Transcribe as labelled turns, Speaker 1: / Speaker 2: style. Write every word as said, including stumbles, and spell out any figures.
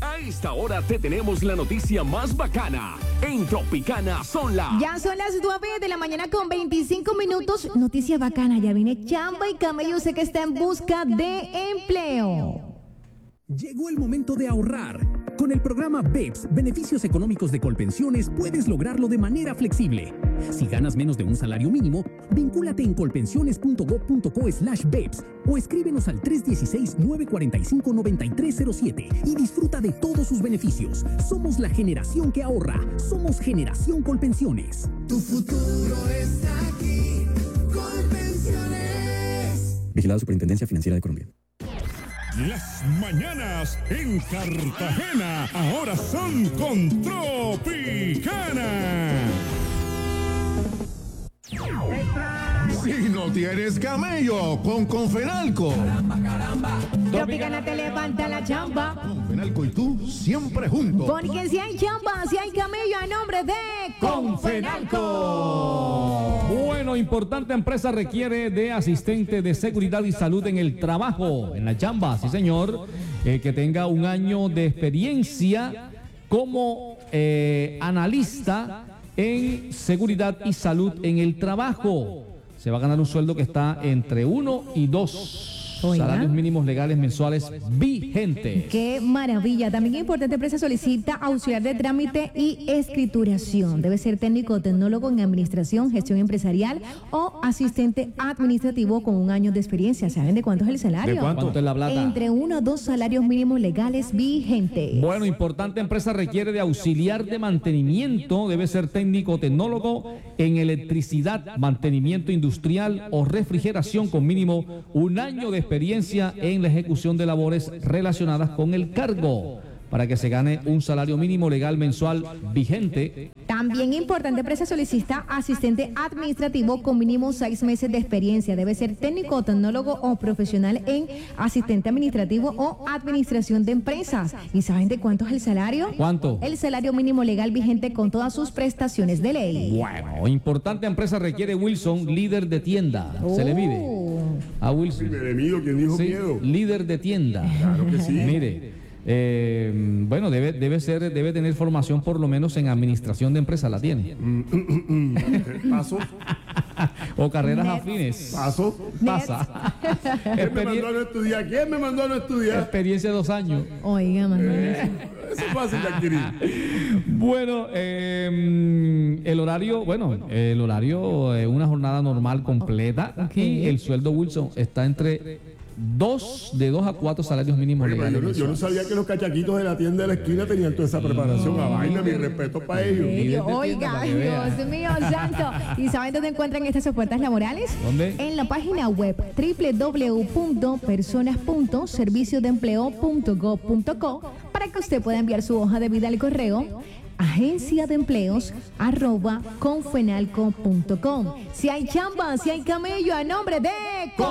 Speaker 1: A esta hora te tenemos la noticia más bacana. En Tropicana son las...
Speaker 2: Ya son las nueve de la mañana con veinticinco minutos. Noticia bacana, ya viene Chamba y Camello, sé que está en busca de empleo.
Speaker 3: Llegó el momento de ahorrar. Con el programa B E P S, Beneficios Económicos de Colpensiones, puedes lograrlo de manera flexible. Si ganas menos de un salario mínimo, vincúlate en colpensiones.gov.co slash B E P S o escríbenos al tres uno seis, nueve cuatro cinco, nueve tres cero siete y disfruta de todos sus beneficios. Somos la generación que ahorra. Somos Generación Colpensiones.
Speaker 4: Tu futuro está aquí. Colpensiones.
Speaker 3: Vigilado Superintendencia Financiera de Colombia.
Speaker 5: Las mañanas en Cartagena ahora son con Tropicana.
Speaker 6: Si no tienes camello, con Confenalco.
Speaker 4: Caramba, caramba.
Speaker 2: Tropicana te levanta la chamba.
Speaker 6: Confenalco y tú siempre juntos.
Speaker 2: Porque si hay chamba, si hay camello, a nombre de Confenalco.
Speaker 7: Bueno, importante empresa requiere de asistente de seguridad y salud en el trabajo, en la chamba, sí señor, eh, que tenga un año de experiencia como eh, analista en seguridad y salud en el trabajo. Se va a ganar un sueldo que está entre uno y dos
Speaker 2: Oiga.
Speaker 7: salarios mínimos legales mensuales vigentes.
Speaker 2: ¡Qué maravilla! También importante empresa solicita auxiliar de trámite y escrituración. Debe ser técnico o tecnólogo en administración, gestión empresarial o asistente administrativo con un año de experiencia. ¿Saben de cuánto es el salario?
Speaker 7: ¿De cuánto? ¿Cuánto es la plata?
Speaker 2: Entre uno o dos salarios mínimos legales vigentes.
Speaker 7: Bueno, importante empresa requiere de auxiliar de mantenimiento, debe ser técnico o tecnólogo en electricidad, mantenimiento industrial o refrigeración con mínimo un año de experiencia en la ejecución de labores relacionadas con el cargo, para que se gane un salario mínimo legal mensual vigente.
Speaker 2: También importante empresa solicita asistente administrativo con mínimo seis meses de experiencia. Debe ser técnico, tecnólogo o profesional en asistente administrativo o administración de empresas. ¿Y saben de cuánto es el salario?
Speaker 7: ¿Cuánto?
Speaker 2: El salario mínimo legal vigente con todas sus prestaciones de ley.
Speaker 7: Bueno, importante empresa requiere Wilson, líder de tienda. Se le mide a Wilson.
Speaker 5: ¿Me mido? ¿Quién dijo
Speaker 7: Sí,
Speaker 5: miedo?
Speaker 7: líder de tienda.
Speaker 5: Claro que sí.
Speaker 7: Mire. Eh, bueno, debe, debe ser, debe tener formación por lo menos en administración de empresas, ¿la tiene?
Speaker 5: Paso.
Speaker 7: O carreras afines.
Speaker 5: Paso.
Speaker 7: Pasa.
Speaker 5: ¿Quién me
Speaker 7: Experi-
Speaker 5: mandó a no estudiar? ¿Quién me mandó a no estudiar?
Speaker 7: experiencia de dos años.
Speaker 2: Oiga, Manuel.
Speaker 5: Eso es fácil de adquirir.
Speaker 7: Bueno, eh, el horario, bueno, el horario es una jornada normal completa. Aquí el sueldo Wilson está entre dos, de dos a cuatro salarios mínimos
Speaker 5: Oye, pero
Speaker 7: legales.
Speaker 5: yo, no, yo no sabía que los cachaquitos de la tienda de la esquina tenían toda esa preparación. A vaina, mi respeto para ellos.
Speaker 2: Serio,
Speaker 7: Líder de tienda,
Speaker 2: Oiga,
Speaker 7: para que vea.
Speaker 2: Dios mío, santo. ¿Y saben dónde encuentran estas ofertas laborales?
Speaker 7: ¿Dónde?
Speaker 2: En la página web doble u doble u doble u punto personas punto servicio de empleo punto gov punto co para que usted pueda enviar su hoja de vida al correo agencia de empleos arroba confenalco punto com. Si hay chamba, si hay camello, a nombre de